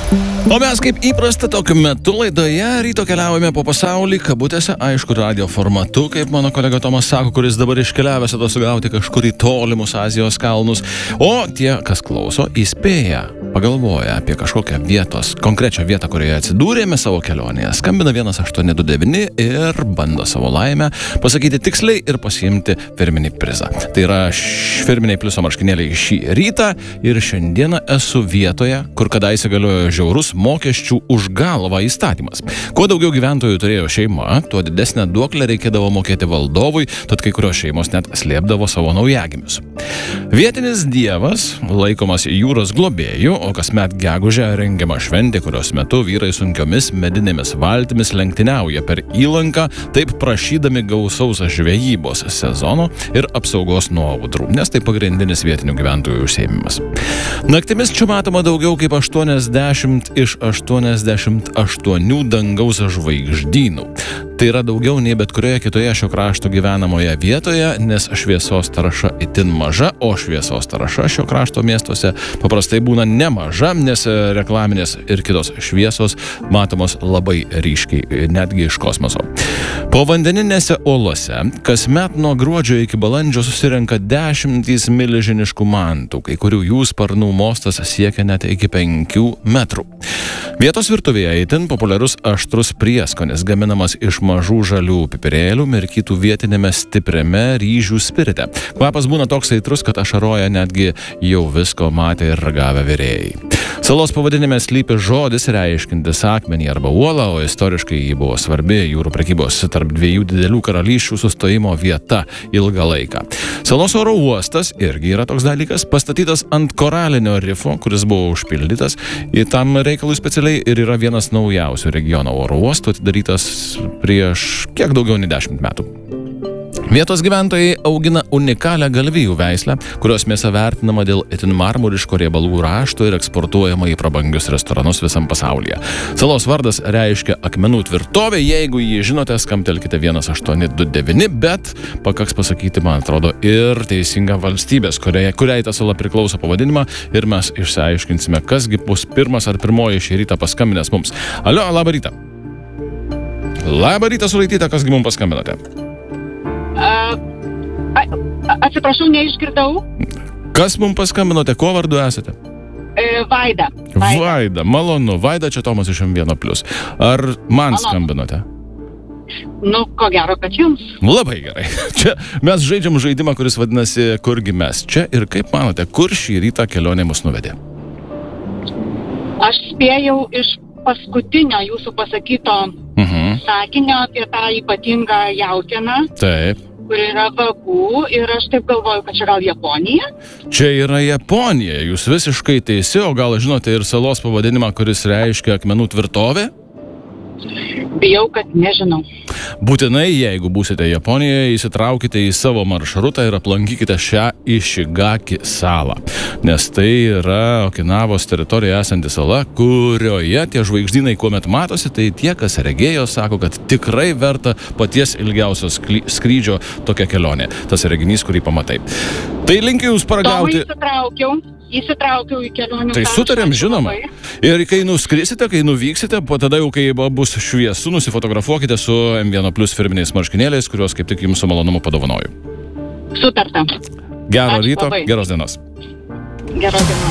O mes kaip įprasta tokiu metu laidoje ryto keliaujame po pasaulį, kabutėse, aišku, radio formatu, kaip mano kolega Tomas sako, kuris dabar iškeliavęs atostogauti kažkur į tolimus Azijos kalnus. O tie, kas klauso, įspėja, pagalvoja apie kažkokią konkrečią vietą, kurioje atsidūrėme savo kelionėje. Skambina 1829 ir bando savo laimę pasakyti tiksliai ir pasiimti firminį prizą. Tai yra firminiai pliuso marškinėliai šį rytą ir šiandieną esu vietoje, kur kadaise galiojo žiaurus mokesčių už galvą įstatymas. Kuo daugiau gyventojų turėjo šeima, tuo didesnę duoklę reikėdavo mokėti valdovui, tad kai kurios šeimos net slėpdavo savo naujagimius. Vietinis dievas laikomas jūros globėjų, o kasmet gegužę rengiama šventė, kurios metu vyrai sunkiomis medinėmis valtimis lenktyniauja per įlanką, taip prašydami gausaus žvejybos sezono ir apsaugos nuo audrų, nes tai pagrindinis vietinių gyventojų užsiėmimas. Naktimis čia matoma daugiau kaip 80 iš 88 dangaus žvaigždynų. Tai yra daugiau nei bet kurioje kitoje šio krašto gyvenamoje vietoje, nes šviesos tarša itin maža, o šviesos tarša šio krašto miestuose paprastai būna nemaža, nes reklaminės ir kitos šviesos matomos labai ryškiai, netgi iš kosmoso. Po vandeninėse olose kasmet nuo gruodžio iki balandžio susirenka 10 milžiniškų mantų, kai kurių jų sparnų mostas siekia net iki 5 metrų. Vietos virtuvėje itin populiarus aštrus prieskonis, gaminamas iš mažų žalių pipirėlių, mirkytų vietinėme stipriame ryžių spirite. Kvapas būna toks aitrus, kad ašaroja netgi jau visko matę ir ragavę virėjai. Salos pavadinime slypi žodis reiškintis akmenį arba uolą, o istoriškai ji buvo svarbi jūrų prekybos tarp dviejų didelių karalysčių sustojimo vieta ilgą laiką. Salos oro uostas irgi yra toks dalykas, pastatytas ant koralinio rifo, kuris buvo užpildytas į tam reikalui specialiai ir yra vienas naujausių regiono oro uostų, atidarytas prieš kiek daugiau nei 10 metų. Vietos gyventojai augina unikalią galvijų veislę, kurios mėsa vertinama dėl itin marmuriško riebalų rašto ir eksportuojama į prabangius restoranus visam pasaulyje. Salos vardas reiškia akmenų tvirtovė, jeigu jį žinote, skambtelkite 1829, bet pakaks pasakyti, man atrodo, ir teisingą valstybės, kuriai ta sala priklauso pavadinimą, ir mes išsiaiškinsime, kasgi bus pirmas ar pirmoji šį rytą paskambinęs mums. Alio, labą rytą. Labą rytą, Sulaityte, kasgi mums paskambinote? Atsiprašau, neišgirdau. Kas mums paskambinote? Kuo vardu esate? Vaida. Vaida, malonu. Vaida, čia Tomas iš M1+. Ar man skambinote? Nu, ko gero, kad jums. Labai gerai. Čia mes žaidžiam žaidimą, kuris vadinasi Kurgi mes čia ir kaip manote, kur šį rytą kelionė mus nuvedė? Aš spėjau iš paskutinio jūsų pasakyto sakinio apie tą ypatingą jautieną. Taip. Kur yra vagų ir aš taip galvoju, kad čia gal Japonija? Čia yra Japonija, jūs visiškai teisi, o gal žinote ir salos pavadinimą, kuris reiškia akmenų tvirtovė? Bijau, kad nežinau. Būtinai, jeigu būsite Japonijoje, įsitraukite į savo maršrutą ir aplankykite šią Išigaki salą. Nes tai yra Okinavos teritorijoje esanti sala, kurioje tie žvaigždynai kuomet matosi, tai tie, kas regėjo, sako, kad tikrai verta paties ilgiausio skrydžio tokia kelionė. Tas reginys, kurį pamatai. Tai linkiu jums paragauti. Įsitraukiau į kelionę. Tai sutarėm, žinoma. Ir kai nuskrisite, kai nuvyksite, tada jau, kai bus šviesu, nusifotografuokite su M1+ firminiais marškinėliais, kuriuos kaip tik jums su malonumu padovanoju. Sutarta. Gero ryto, geros dienos. Geros dienos.